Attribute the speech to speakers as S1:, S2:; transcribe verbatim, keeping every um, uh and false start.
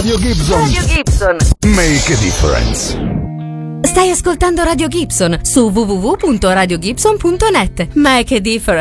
S1: Radio Gibson.
S2: Radio Gibson.
S1: Make a difference.
S2: Stai ascoltando Radio Gibson su w w w punto radio gibson punto net. Make a difference.